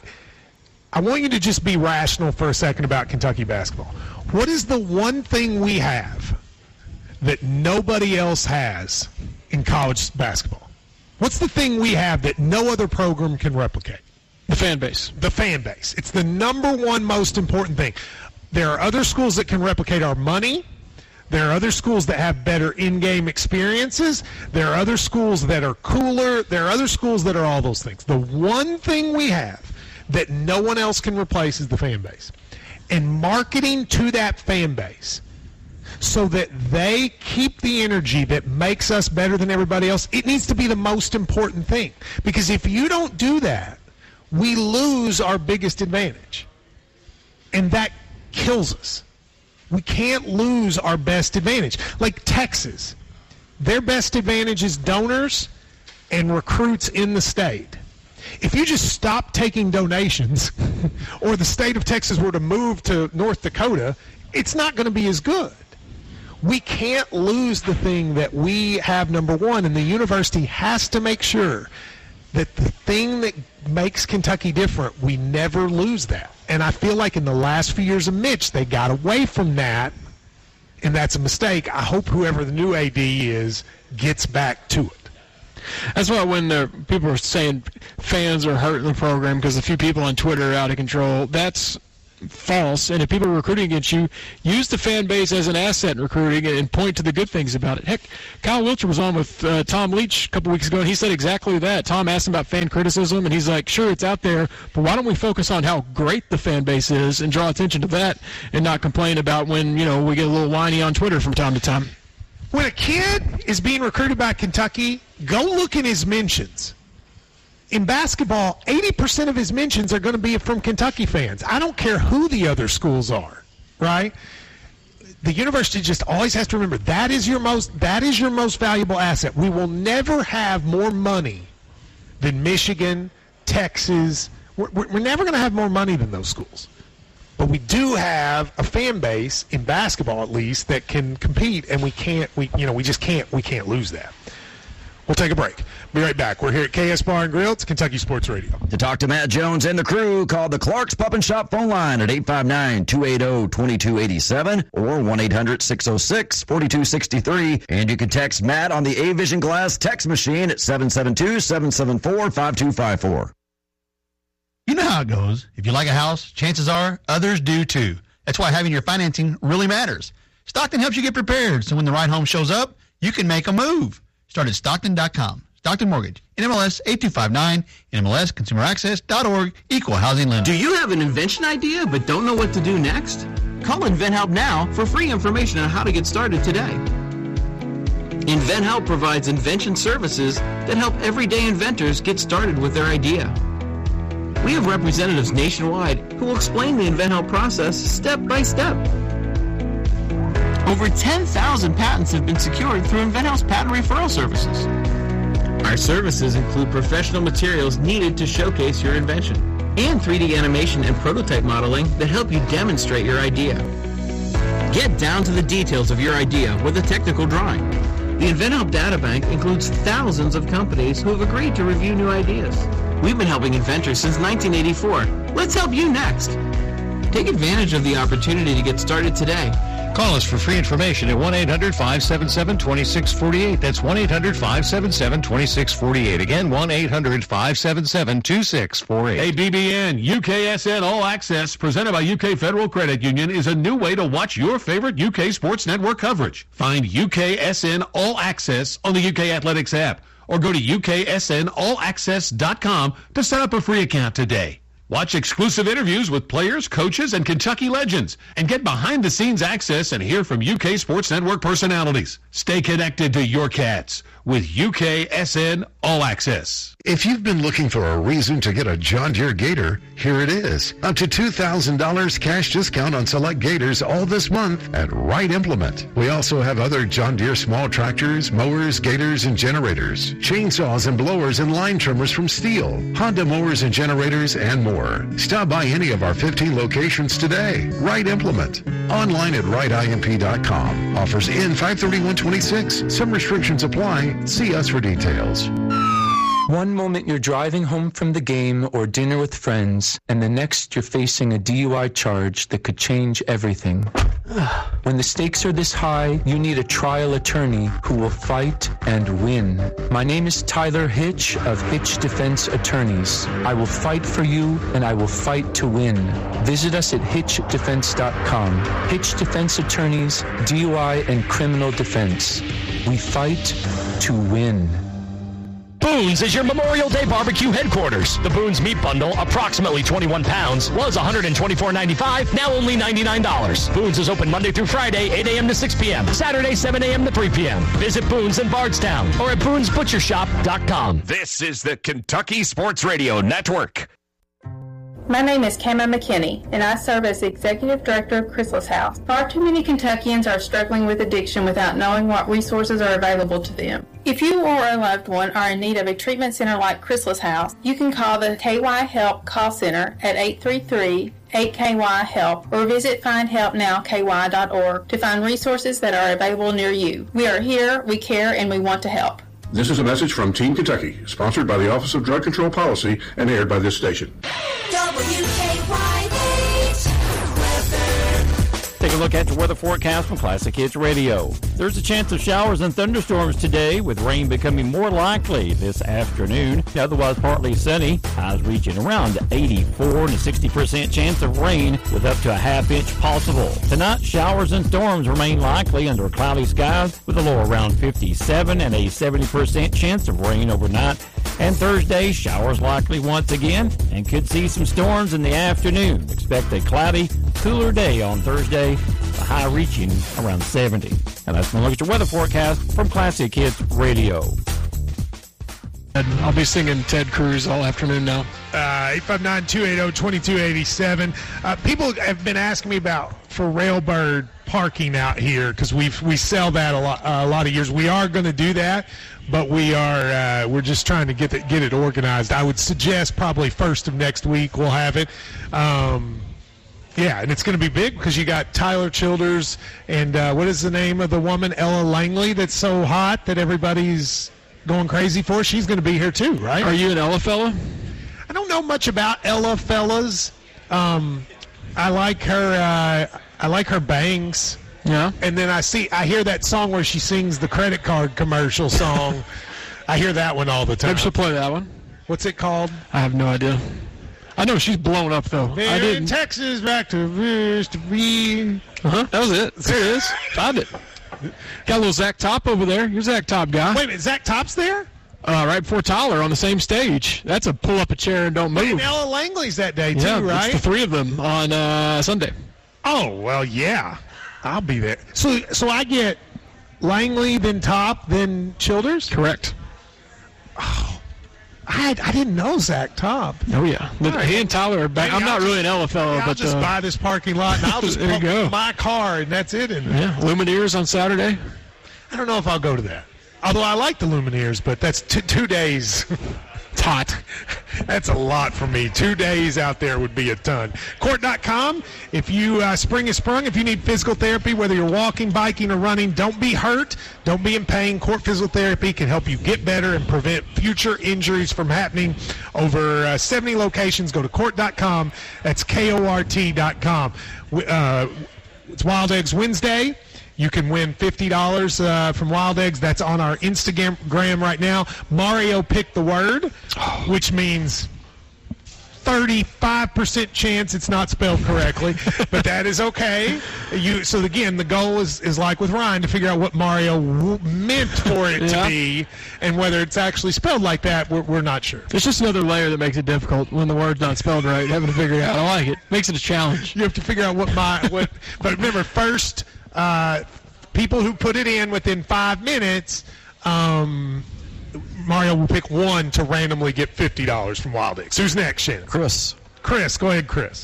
I want you to just be rational for a second about Kentucky basketball. What is the one thing we have that nobody else has in college basketball? What's the thing we have that no other program can replicate? The fan base. The fan base. It's the number one most important thing. There are other schools that can replicate our money. There are other schools that have better in-game experiences. There are other schools that are cooler. There are other schools that are all those things. The one thing we have that no one else can replace is the fan base. And marketing to that fan base so that they keep the energy that makes us better than everybody else, it needs to be the most important thing. Because if you don't do that, we lose our biggest advantage. And that kills us. We can't lose our best advantage. Like Texas. their best advantage is donors and recruits in the state. If you just stop taking donations or the state of Texas were to move to North Dakota, it's not going to be as good. We can't lose the thing that we have, number one, and the university has to make sure that the thing that makes Kentucky different, we never lose that. And I feel like in the last few years of Mitch, they got away from that, and that's a mistake. I hope whoever the new A D is gets back to it. That's why when the people are saying fans are hurting the program because a few people on Twitter are out of control, that's false. And if people are recruiting against you, use the fan base as an asset in recruiting and point to the good things about it. Heck, Kyle Wilcher was on with uh, Tom Leach a couple weeks ago, and he said exactly that. Tom asked him about fan criticism, and he's like, sure, it's out there, but why don't we focus on how great the fan base is and draw attention to that and not complain about when, you know, we get a little whiny on Twitter from time to time. When a kid is being recruited by Kentucky, go look in his mentions. In basketball, eighty percent of his mentions are going to be from Kentucky fans. I don't care who the other schools are, right? The university just always has to remember that is your most that is your most valuable asset. We will never have more money than Michigan, Texas. We're, we're never going to have more money than those schools. But we do have a fan base in basketball, at least, that can compete, and we can't. We you know we just can't. We can't lose that. We'll take a break. Be right back. We're here at K S Bar and Grill. It's Kentucky Sports Radio. To talk to Matt Jones and the crew, call the Clark's Pup and Shop phone line at eight five nine, two eight zero, two two eight seven or one eight hundred, six oh six, four two six three. And you can text Matt on the A-Vision Glass text machine at seven seven two, seven seven four, five two five four. You know how it goes. If you like a house, chances are others do too. That's why having your financing really matters. Stockton helps you get prepared, so when the right home shows up, you can make a move. Start at Stockton dot com. Stockton Mortgage, N M L S eight two five nine, N M L S consumer access dot org, equal housing lender. Do you have an invention idea but don't know what to do next? Call InventHelp now for free information on how to get started today. InventHelp provides invention services that help everyday inventors get started with their idea. We have representatives nationwide who will explain the InventHelp process step by step. Over ten thousand patents have been secured through InventHelp's patent referral services. Our services include professional materials needed to showcase your invention and three D animation and prototype modeling that help you demonstrate your idea. Get down to the details of your idea with a technical drawing. The InventHelp Databank includes thousands of companies who have agreed to review new ideas. We've been helping inventors since nineteen eighty-four. Let's help you next. Take advantage of the opportunity to get started today. Call us for free information at one eight hundred, five seven seven, two six four eight. That's one eight hundred, five seven seven, two six four eight. Again, one eight hundred, five seven seven, two six four eight. Hey, B B N, U K S N All Access, presented by U K Federal Credit Union, is a new way to watch your favorite U K Sports Network coverage. Find U K S N All Access on the U K Athletics app, or go to U K S N all access dot com to set up a free account today. Watch exclusive interviews with players, coaches, and Kentucky legends, and get behind-the-scenes access and hear from U K Sports Network personalities. Stay connected to your Cats with U K S N All Access. If you've been looking for a reason to get a John Deere Gator, here it is. Up to two thousand dollars cash discount on select Gators all this month at Wright Implement. We also have other John Deere small tractors, mowers, Gators, and generators, chainsaws and blowers and line trimmers from Steel, Honda mowers and generators, and more. Stop by any of our fifteen locations today. Wright Implement. Online at wright I M P dot com. Offers in five thirty-one twenty-six. Some restrictions apply. See us for details. One moment you're driving home from the game or dinner with friends, and the next you're facing a D U I charge that could change everything. When the stakes are this high, you need a trial attorney who will fight and win. My name is Tyler Hitch of Hitch Defense Attorneys. I will fight for you, and I will fight to win. Visit us at hitch defense dot com. Hitch Defense Attorneys, D U I and criminal defense. We fight to win. Boone's is your Memorial Day barbecue headquarters. The Boone's Meat Bundle, approximately twenty-one pounds, was one hundred twenty-four ninety-five, now only ninety-nine dollars. Boone's is open Monday through Friday, eight a.m. to six p.m., Saturday, seven a.m. to three p.m. Visit Boone's in Bardstown or at boons butcher shop dot com. This is the Kentucky Sports Radio Network. My name is Kama McKinney, and I serve as the Executive Director of Chrysalis House. Far too many Kentuckians are struggling with addiction without knowing what resources are available to them. If you or a loved one are in need of a treatment center like Chrysalis House, you can call the K Y Help call center at eight three three, eight K Y HELP or visit find help now K Y dot org to find resources that are available near you. We are here, we care, and we want to help. This is a message from Team Kentucky, sponsored by the Office of Drug Control Policy and aired by this station. W K Y H Take a look at your weather forecast from Classic Hits Radio. There's a chance of showers and thunderstorms today, with rain becoming more likely this afternoon. Otherwise, partly sunny. Highs reaching around eighty-four and a sixty percent chance of rain, with up to a half inch possible. Tonight, showers and storms remain likely under cloudy skies, with a low around fifty-seven and a seventy percent chance of rain overnight. And Thursday, showers likely once again, and could see some storms in the afternoon. Expect a cloudy, cooler day on Thursday, the high reaching around seventy. And that's my look at your weather forecast from Classic Hits Radio. I'll be singing Ted Cruz all afternoon now. Uh, eight five nine, two eight zero, two two eight seven. Uh, people have been asking me about for Railbird parking out here because we we sell that a lot uh, a lot of years. We are going to do that, but we are uh, we're just trying to get it, get it organized. I would suggest probably first of next week we'll have it. Um, yeah, and it's going to be big because you got Tyler Childers and uh, what is the name of the woman, Ella Langley, that's so hot that everybody's going crazy for. She's going to be here too, right? Are you an Ella fella? I don't know much about Ella fellas. Um, I like her. Uh, I like her bangs. Yeah. And then I see, I hear that song where she sings the credit card commercial song. I hear that one all the time. Maybe she'll play that one. What's it called? I have no idea. I know she's blown up though. There I didn't. in Texas, back to Mystery. Uh huh. That was it. There it is. Found it. Got a little Zach Top over there. You're Zach Top guy. Wait a minute, Zach Top's there? Uh, right before Tyler on the same stage. That's a pull up a chair and don't move. And Ella Langley's that day too, yeah, right? It's the three of them on uh, Sunday. Oh well, yeah, I'll be there. So, so I get Langley, then Top, then Childers. Correct. Oh, I had, I didn't know Zach Top. Oh yeah, but right. He and Tyler are back. Maybe I'm I'll not just, really an Ella fellow, I'll but just uh, buy this parking lot and I'll just there you pump go. my car and that's it. And yeah, Lumineers on Saturday. I don't know if I'll go to that. Although I like the Lumineers, but that's t- two days. It's hot. That's a lot for me. Two days out there would be a ton. Court dot com, if you, uh, spring is sprung, if you need physical therapy, whether you're walking, biking, or running, don't be hurt. Don't be in pain. Court Physical Therapy can help you get better and prevent future injuries from happening. Over uh, seventy locations. Go to court dot com. That's K O R T dot com. Uh, it's Wild Eggs Wednesday. You can win fifty dollars uh, from Wild Eggs. That's on our Instagram right now. Mario picked the word, which means thirty-five percent chance it's not spelled correctly, but that is okay. You So, again, the goal is, is like with Ryan, to figure out what Mario w- meant for it yeah. to be, and whether it's actually spelled like that, we're, we're not sure. It's just another layer that makes it difficult when the word's not spelled right, having to figure it out. I like it. Makes it a challenge. You have to figure out what my – what. But remember, first – Uh, people who put it in within five minutes, um, Mario will pick one to randomly get fifty dollars from Wild Eggs. Who's next, Shannon? Chris. Chris, go ahead, Chris.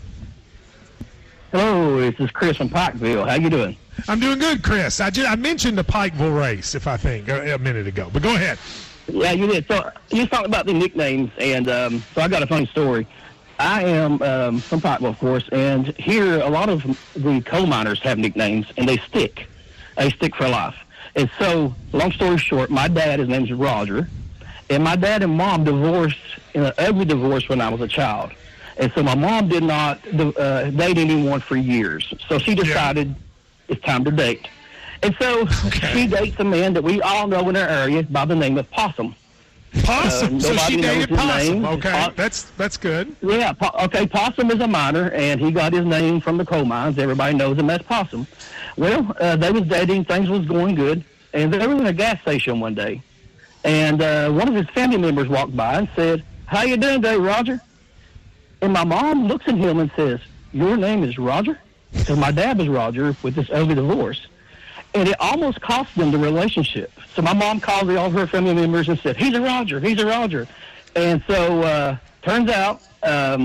Hello, this is Chris from Pikeville. How you doing? I'm doing good, Chris. I, just, I mentioned the Pikeville race, if I think, a, a minute ago. But go ahead. Yeah, you did. So you talked about the nicknames, and um, so I got a funny story. I am um, from Pikeville, of course, and here a lot of the coal miners have nicknames, and they stick. They stick for life. And so, long story short, my dad, his name's Roger, and my dad and mom divorced in an ugly divorce when I was a child. And so my mom did not uh, date anyone for years. So she decided yeah. it's time to date. And so okay. she dates a man that we all know in our area by the name of Possum. Possum. Uh, so she dated Possum. Name. Okay, uh, that's that's good. Yeah. Po- okay. Possum is a miner, and he got his name from the coal mines. Everybody knows him as Possum. Well, uh, they was dating. Things was going good, and they were in a gas station one day, and uh, one of his family members walked by and said, "How you doing today, Roger?" And my mom looks at him and says, "Your name is Roger?" Because my dad was Roger with this ugly divorce. And it almost cost them the relationship. So my mom called all of her family members and said, he's a Roger, he's a Roger. And so uh, turns out um,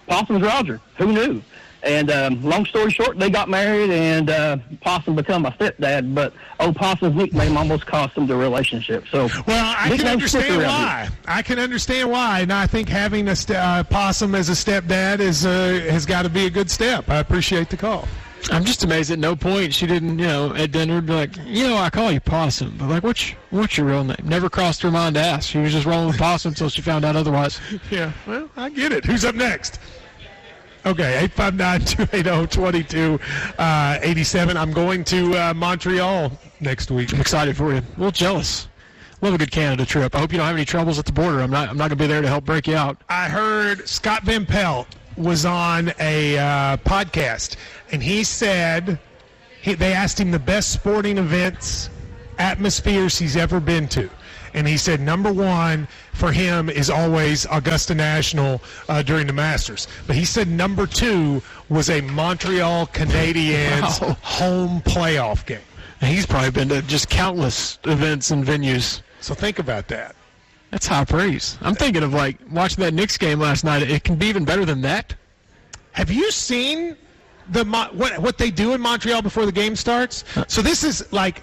Possum's Roger. Who knew? And um, long story short, they got married, and uh, Possum become my stepdad. But old Possum's nickname almost cost them the relationship. So, well, I can understand why. Here. I can understand why, and I think having a st- uh, Possum as a stepdad is uh, has got to be a good step. I appreciate the call. I'm just amazed at no point she didn't, you know, at dinner be like, you know, I call you Possum, but like, what's what's your real name? Never crossed her mind to ask. She was just rolling with Possum until she found out otherwise. Yeah, well, I get it. Who's up next? Okay, eight five nine, two eight zero, two two eight seven. I'm going to uh, Montreal next week. I'm excited for you. A little jealous. Love a good Canada trip. I hope you don't have any troubles at the border. I'm not I'm not going to be there to help break you out. I heard Scott Van Pelt was on a uh, podcast, and he said he, they asked him the best sporting events, atmospheres he's ever been to. And he said number one for him is always Augusta National uh, during the Masters. But he said number two was a Montreal Canadiens wow. home playoff game. And he's probably been to just countless events and venues. So think about that. That's high praise. I'm thinking of, like, watching that Knicks game last night. It can be even better than that. Have you seen the what what they do in Montreal before the game starts? So this is like,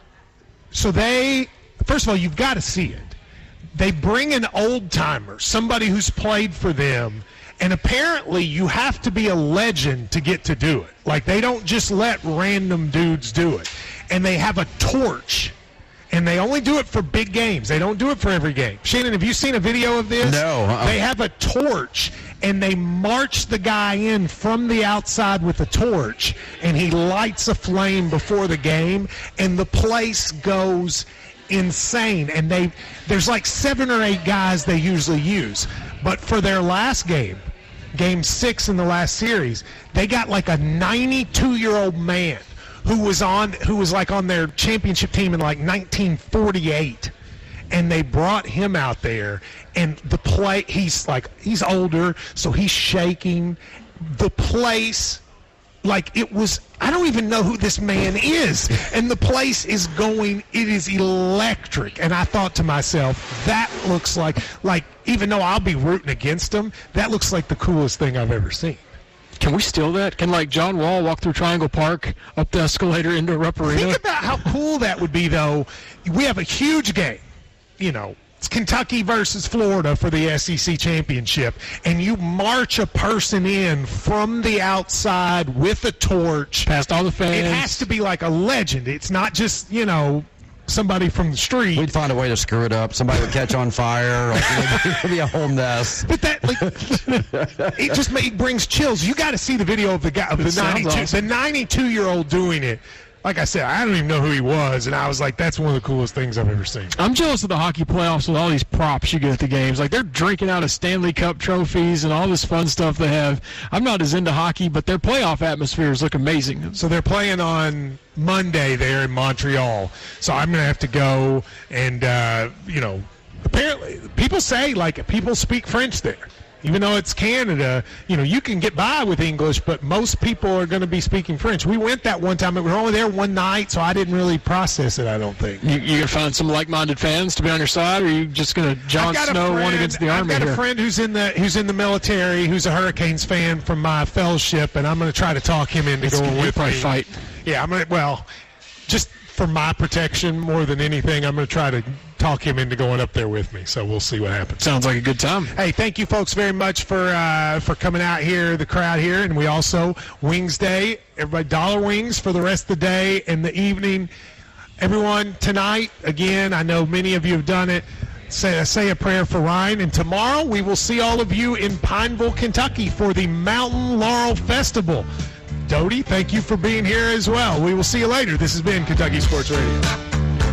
so they... First of all, you've got to see it. They bring an old-timer, somebody who's played for them, and apparently you have to be a legend to get to do it. Like, they don't just let random dudes do it. And they have a torch, and they only do it for big games. They don't do it for every game. Shannon, have you seen a video of this? No. Uh-uh. They have a torch, and they march the guy in from the outside with a torch, and he lights a flame before the game, and the place goes insane. And they there's like seven or eight guys they usually use, but for their last game, game six in the last series, they got like a ninety-two year old man who was on who was like on their championship team in like nineteen forty-eight, and they brought him out there, and the play he's like he's older, so he's shaking the place. Like, it was, I don't even know who this man is. And the place is going, it is electric. And I thought to myself, that looks like, like, even though I'll be rooting against him, that looks like the coolest thing I've ever seen. Can we steal that? Can, like, John Wall walk through Triangle Park, up the escalator into Rupp Arena? Think about how cool that would be, though. We have a huge game, you know. It's Kentucky versus Florida for the S E C championship, and you march a person in from the outside with a torch. Past all the fans. It has to be like a legend. It's not just, you know, somebody from the street. We'd find a way to screw it up. Somebody would catch on fire. Like, it would be a whole mess. But that, like, it just it brings chills. You got to see the video of the guy, of the ninety-two, awesome. the ninety-two-year-old doing it. Like I said, I don't even know who he was, and I was like, that's one of the coolest things I've ever seen. I'm jealous of the hockey playoffs with all these props you get at the games. Like, they're drinking out of Stanley Cup trophies and all this fun stuff they have. I'm not as into hockey, but their playoff atmospheres look amazing. So they're playing on Monday there in Montreal. So I'm going to have to go and, uh, you know, apparently people say, like, people speak French there. Even though it's Canada, you know, you can get by with English, but most people are going to be speaking French. We went that one time. We were only there one night, so I didn't really process it, I don't think. You, you going to find some like-minded fans to be on your side, or are you just going to Jon Snow one against the Army I've got here? a friend who's in the who's in the military, who's a Hurricanes fan from my fellowship, and I'm going to try to talk him into it's going with probably me. Fight. Yeah, I'm going to, well, just for my protection more than anything, I'm going to try to talk him into going up there with me, so we'll see what happens. Sounds like a good time. Hey, thank you folks very much for uh, for coming out here, the crowd here, and we also, Wings Day, everybody, dollar wings for the rest of the day and the evening. Everyone, tonight, again, I know many of you have done it, say, say a prayer for Ryan, and tomorrow we will see all of you in Pineville, Kentucky for the Mountain Laurel Festival. Dodie, thank you for being here as well. We will see you later. This has been Kentucky Sports Radio.